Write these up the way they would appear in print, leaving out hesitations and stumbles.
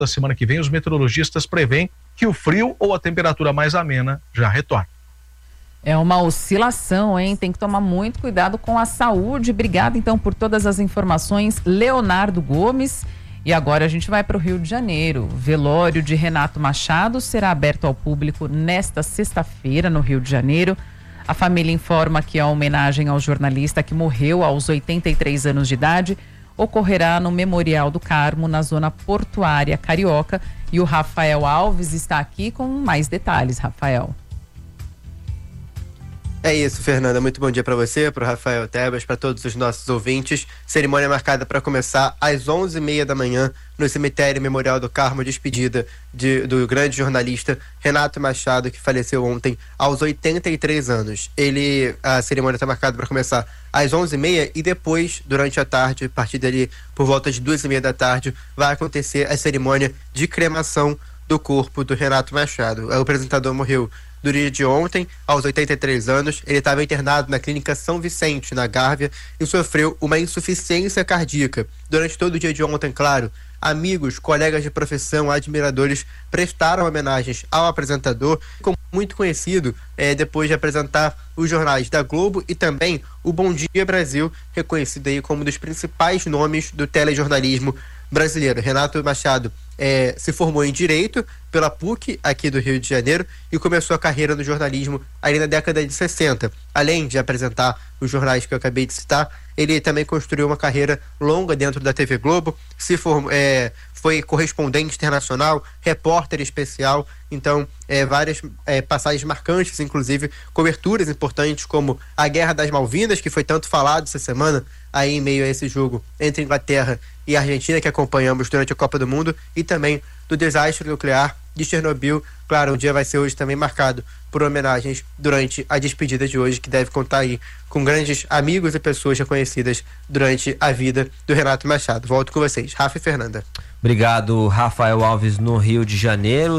da semana que vem, os meteorologistas preveem que o frio ou a temperatura mais amena já retorna. É uma oscilação, hein? Tem que tomar muito cuidado com a saúde. Obrigada, então, por todas as informações, Leonardo Gomes. E agora a gente vai para o Rio de Janeiro. O velório de Renato Machado será aberto ao público nesta sexta-feira, no Rio de Janeiro. A família informa que a homenagem ao jornalista que morreu aos 83 anos de idade ocorrerá no Memorial do Carmo, na zona portuária carioca. E o Rafael Alves está aqui com mais detalhes. Rafael. É isso, Fernanda. Muito bom dia para você, para o Rafael Tebas, para todos os nossos ouvintes. Cerimônia marcada para começar às 11h30 da manhã no cemitério Memorial do Carmo, despedida do grande jornalista Renato Machado, que faleceu ontem aos 83 anos. A cerimônia está marcada para começar às 11h30 e depois, durante a tarde, a partir dali, por volta de 2h30 da tarde, vai acontecer a cerimônia de cremação do corpo do Renato Machado. O apresentador morreu do dia de ontem, aos 83 anos. Ele estava internado na clínica São Vicente, na Gávea, e sofreu uma insuficiência cardíaca. Durante todo o dia de ontem, claro, amigos, colegas de profissão, admiradores prestaram homenagens ao apresentador, ficou muito conhecido depois de apresentar os jornais da Globo e também o Bom Dia Brasil, reconhecido aí como um dos principais nomes do telejornalismo brasileiro. Renato Machado se formou em Direito pela PUC aqui do Rio de Janeiro e começou a carreira no jornalismo ali na década de 60. Além de apresentar os jornais que eu acabei de citar, ele também construiu uma carreira longa dentro da TV Globo, foi correspondente internacional, repórter especial, então várias passagens marcantes, inclusive coberturas importantes como a Guerra das Malvinas, que foi tanto falado essa semana aí em meio a esse jogo entre Inglaterra e Argentina, que acompanhamos durante a Copa do Mundo, e também do desastre nuclear de Chernobyl. Claro, o dia vai ser hoje também marcado por homenagens durante a despedida de hoje, que deve contar aí com grandes amigos e pessoas reconhecidas durante a vida do Renato Machado. Volto com vocês, Rafa e Fernanda. Obrigado, Rafael Alves, no Rio de Janeiro,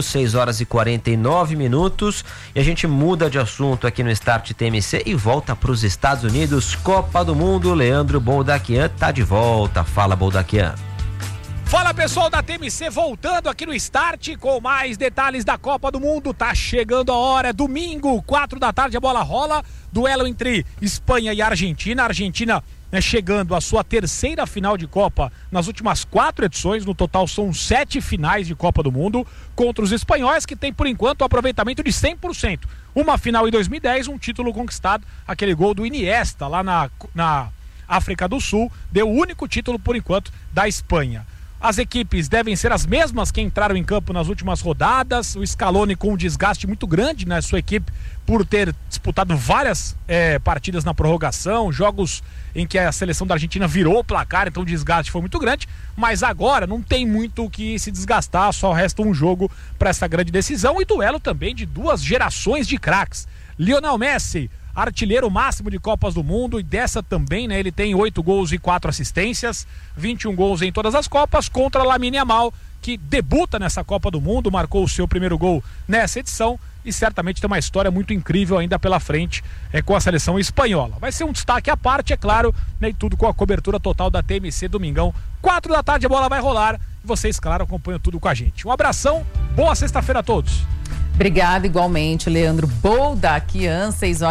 6h49. E a gente muda de assunto aqui no Start TMC e volta para os Estados Unidos. Copa do Mundo, Leandro Boldaquian tá de volta. Fala, Boldaquian. Fala, pessoal da TMC, voltando aqui no Start com mais detalhes da Copa do Mundo. Tá chegando a hora, domingo, 4 da tarde, a bola rola. Duelo entre Espanha e Argentina. A Argentina chegando à sua terceira final de Copa nas últimas 4 edições. No total são 7 finais de Copa do Mundo contra os espanhóis, que tem por enquanto um aproveitamento de 100%. Uma final em 2010, um título conquistado, aquele gol do Iniesta lá na África do Sul, deu o único título por enquanto da Espanha. As equipes devem ser as mesmas que entraram em campo nas últimas rodadas. O Scaloni com um desgaste muito grande na sua equipe por ter disputado várias partidas na prorrogação, jogos em que a seleção da Argentina virou o placar, então o desgaste foi muito grande. Mas agora não tem muito o que se desgastar, só resta um jogo para essa grande decisão e duelo também de duas gerações de craques. Lionel Messi, artilheiro máximo de Copas do Mundo, e dessa também, né? Ele tem 8 gols e 4 assistências, 21 gols em todas as Copas, contra Lamine Yamal, que debuta nessa Copa do Mundo, marcou o seu primeiro gol nessa edição e certamente tem uma história muito incrível ainda pela frente com a seleção espanhola. Vai ser um destaque à parte, é claro, né? E tudo com a cobertura total da TMC domingão, 4 da tarde a bola vai rolar e vocês, claro, acompanham tudo com a gente. Um abração, boa sexta-feira a todos. Obrigada igualmente, Leandro Boldaquian,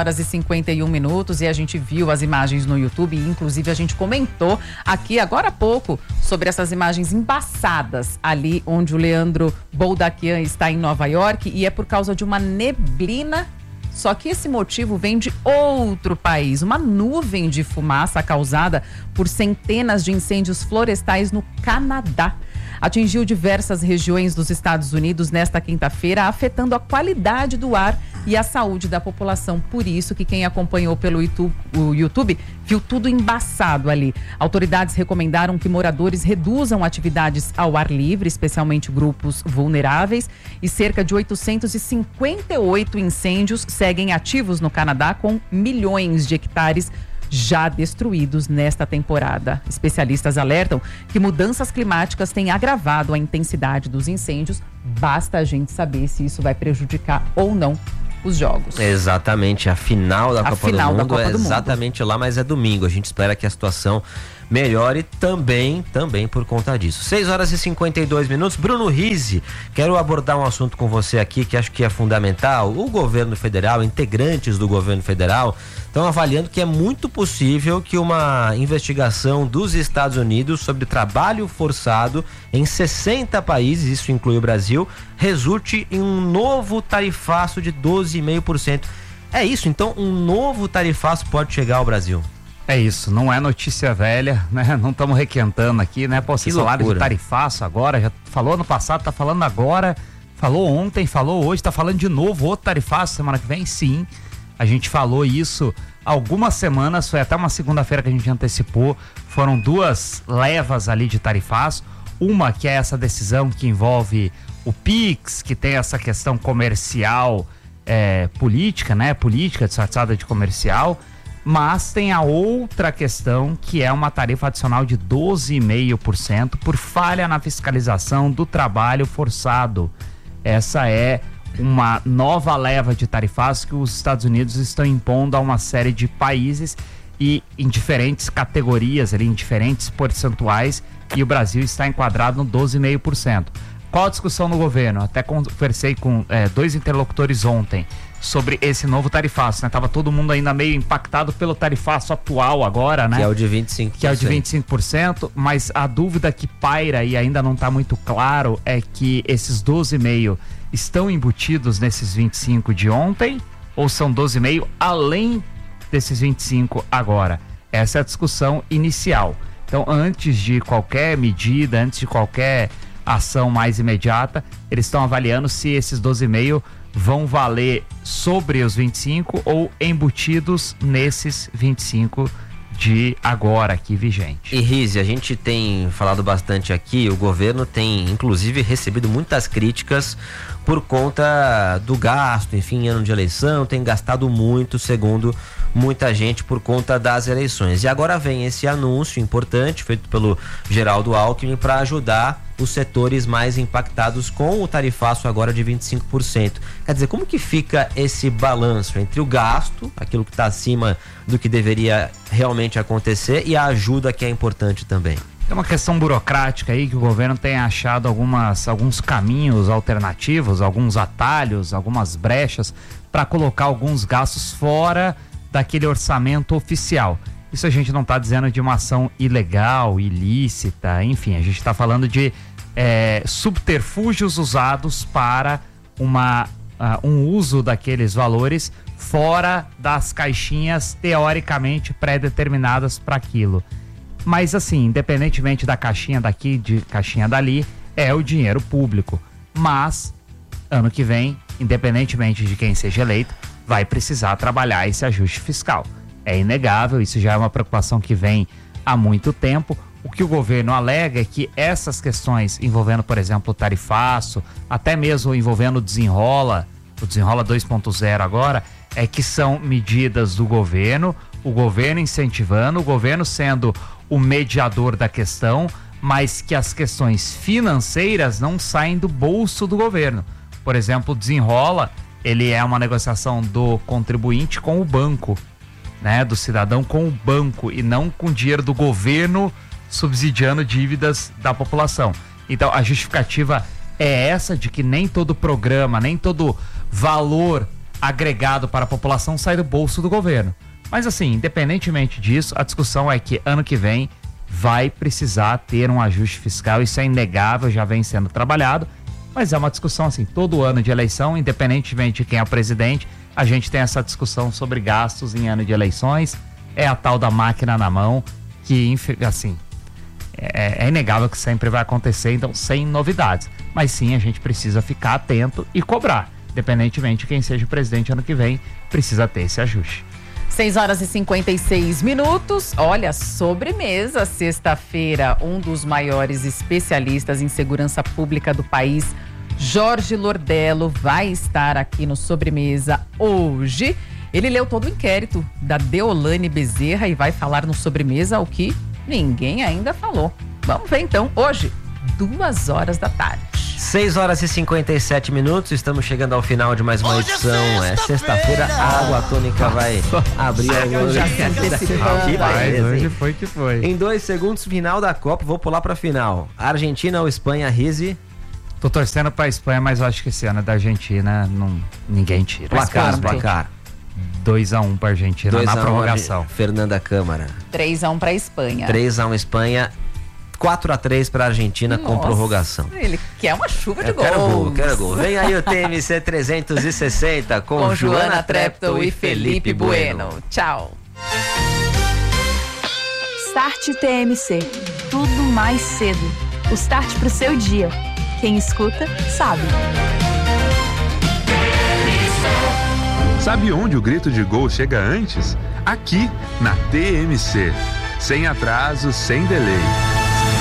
6h51 e a gente viu as imagens no YouTube e inclusive a gente comentou aqui agora há pouco sobre essas imagens embaçadas ali onde o Leandro Boldaquian está em Nova York e é por causa de uma neblina. Só que esse motivo vem de outro país, uma nuvem de fumaça causada por centenas de incêndios florestais no Canadá. Atingiu diversas regiões dos Estados Unidos nesta quinta-feira, afetando a qualidade do ar e a saúde da população. Por isso que quem acompanhou pelo YouTube viu tudo embaçado ali. Autoridades recomendaram que moradores reduzam atividades ao ar livre, especialmente grupos vulneráveis, e cerca de 858 incêndios seguem ativos no Canadá, com milhões de hectares já destruídos nesta temporada. Especialistas alertam que mudanças climáticas têm agravado a intensidade dos incêndios. Basta a gente saber se isso vai prejudicar ou não os jogos. Exatamente, a final da Copa do Mundo é exatamente lá, mas é domingo. A gente espera que a situação melhore também por conta disso. 6h52. Bruno Rizzi, quero abordar um assunto com você aqui que acho que é fundamental. O governo federal, integrantes do governo federal, estão avaliando que é muito possível que uma investigação dos Estados Unidos sobre trabalho forçado em 60 países, isso inclui o Brasil, resulte em um novo tarifaço de 12,5%. É isso, então um novo tarifaço pode chegar ao Brasil. É isso, não é notícia velha, né? Não estamos requentando aqui, né? Pô, vocês falaram de tarifaço agora, já falou ano passado, tá falando agora, falou ontem, falou hoje, tá falando de novo outro tarifaço semana que vem? Sim, a gente falou isso algumas semanas, foi até uma segunda-feira que a gente antecipou, foram 2 levas ali de tarifaço, uma que é essa decisão que envolve o PIX, que tem essa questão comercial, política, né? Política disfarçada de comercial, mas tem a outra questão que é uma tarifa adicional de 12,5% por falha na fiscalização do trabalho forçado. Essa é uma nova leva de tarifas que os Estados Unidos estão impondo a uma série de países e em diferentes categorias, ali, em diferentes percentuais, e o Brasil está enquadrado no 12,5%. Qual a discussão no governo? Até conversei com 2 interlocutores ontem sobre esse novo tarifaço, né? Tava todo mundo ainda meio impactado pelo tarifaço atual agora, né? Que é o de 25%. Que é o de 25%, mas a dúvida que paira e ainda não está muito claro é que esses 12,5% estão embutidos nesses 25% de ontem ou são 12,5% além desses 25% agora? Essa é a discussão inicial. Então, antes de qualquer medida, antes de qualquer ação mais imediata, eles estão avaliando se esses 12,5% vão valer sobre os 25% ou embutidos nesses 25% de agora aqui vigente. E Rizzi, a gente tem falado bastante aqui, o governo tem inclusive recebido muitas críticas por conta do gasto, enfim, ano de eleição, tem gastado muito, segundo muita gente, por conta das eleições. E agora vem esse anúncio importante feito pelo Geraldo Alckmin para ajudar os setores mais impactados com o tarifaço agora de 25%. Quer dizer, como que fica esse balanço entre o gasto, aquilo que está acima do que deveria realmente acontecer, e a ajuda que é importante também? É uma questão burocrática aí que o governo tem achado alguns caminhos alternativos, alguns atalhos, algumas brechas para colocar alguns gastos fora daquele orçamento oficial. Isso a gente não está dizendo de uma ação ilegal, ilícita, enfim, a gente está falando de subterfúgios usados para um uso daqueles valores fora das caixinhas teoricamente pré-determinadas para aquilo. Mas assim, independentemente da caixinha daqui, de caixinha dali, é o dinheiro público. Mas, ano que vem, independentemente de quem seja eleito, vai precisar trabalhar esse ajuste fiscal. É inegável, isso já é uma preocupação que vem há muito tempo. O que o governo alega é que essas questões envolvendo, por exemplo, o tarifaço, até mesmo envolvendo o Desenrola 2.0 agora, é que são medidas do governo, o governo incentivando, o governo sendo o mediador da questão, mas que as questões financeiras não saem do bolso do governo. Por exemplo, o Desenrola, ele é uma negociação do contribuinte com o banco, né? Do cidadão com o banco e não com dinheiro do governo subsidiando dívidas da população. Então, a justificativa é essa de que nem todo programa, nem todo valor agregado para a população sai do bolso do governo. Mas assim, independentemente disso, a discussão é que ano que vem vai precisar ter um ajuste fiscal, isso é inegável, já vem sendo trabalhado, mas é uma discussão assim, todo ano de eleição, independentemente de quem é o presidente, a gente tem essa discussão sobre gastos em ano de eleições, é a tal da máquina na mão, que assim, é inegável que sempre vai acontecer, então sem novidades, mas sim a gente precisa ficar atento e cobrar, independentemente de quem seja o presidente ano que vem, precisa ter esse ajuste. 6h56. Olha, sobremesa, sexta-feira, um dos maiores especialistas em segurança pública do país, Jorge Lordello, vai estar aqui no Sobremesa hoje. Ele leu todo o inquérito da Deolane Bezerra e vai falar no Sobremesa o que ninguém ainda falou. Vamos ver então, hoje, 14h. 6 horas e 57 minutos, estamos chegando ao final de mais uma edição. É sexta-feira, a Água Tônica vai abrir Hoje foi que foi. Em 2 segundos, final da Copa, vou pular pra final. Argentina ou Espanha, Rizzi? Tô torcendo pra Espanha, mas eu acho que esse ano é da Argentina, ninguém tira. Placar. 2-1 pra Argentina na prorrogação. Fernanda Câmara. 3-1 pra Espanha. 3-1 Espanha. 4-3 para a Argentina. Nossa, com prorrogação. Ele quer uma chuva de gols. Quero gol. Vem aí o TMC 360 com Joana Treptow e Felipe Bueno. Tchau. Start TMC. Tudo mais cedo. O start pro seu dia. Quem escuta, sabe. Sabe onde o grito de gol chega antes? Aqui, na TMC. Sem atraso, sem delay.